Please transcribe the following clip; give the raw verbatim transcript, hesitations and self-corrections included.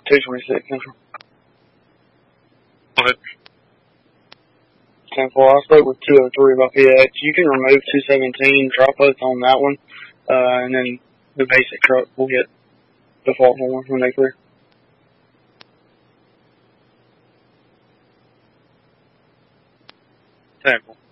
two twenty-six, Central. Go ahead. ten four, I spoke with two oh three about P X. You can remove two seventeen, drop us on that one, uh, and then the basic truck will get default one when they clear. ten four.